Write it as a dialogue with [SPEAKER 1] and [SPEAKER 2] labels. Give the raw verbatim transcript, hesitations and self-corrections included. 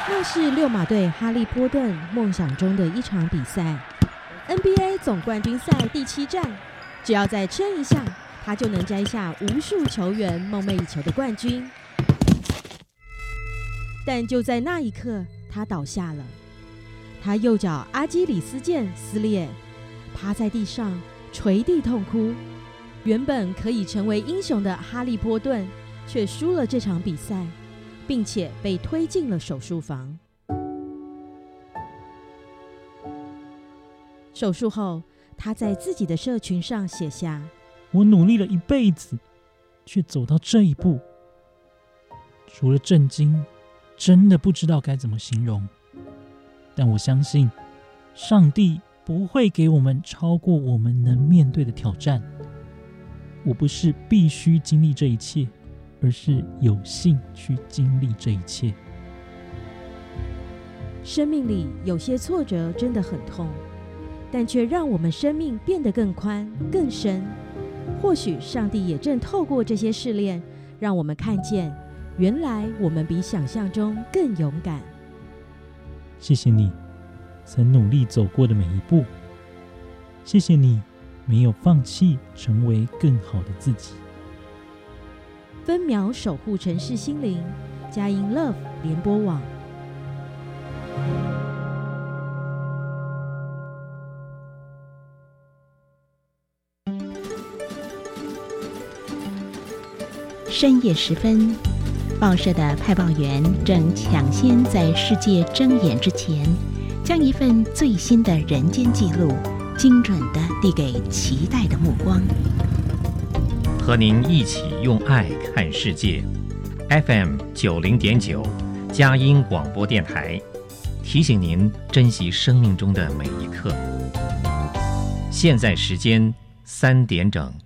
[SPEAKER 1] 那是六马队哈利波顿梦想中的一场比赛， N B A 总冠军赛第七战，只要再撑一下，他就能摘下无数球员梦寐以求的冠军。但就在那一刻，他倒下了，他右脚阿基里斯腱撕裂，趴在地上捶地痛哭。原本可以成为英雄的哈利波顿却输了这场比赛，并且被推进了手术房。手术后，他在自己的社群上写下：
[SPEAKER 2] 我努力了一辈子，却走到这一步，除了震惊，真的不知道该怎么形容。但我相信，上帝不会给我们超过我们能面对的挑战。我不是必须经历这一切，而是有幸去经历这一切。
[SPEAKER 1] 生命里有些挫折真的很痛，但却让我们生命变得更宽更深。或许上帝也正透过这些试炼，让我们看见原来我们比想象中更勇敢。
[SPEAKER 2] 谢谢你曾努力走过的每一步，谢谢你没有放弃成为更好的自己。
[SPEAKER 1] 分秒守护城市心灵，佳音 Love 联播网。
[SPEAKER 3] 深夜时分，报社的派报员正抢先在世界睁眼之前，将一份最新的人间记录精准地递给期待的目光。
[SPEAKER 4] 和您一起用爱看世界。 F M 九零点九，佳音广播电台，提醒您珍惜生命中的每一刻。现在时间三点整。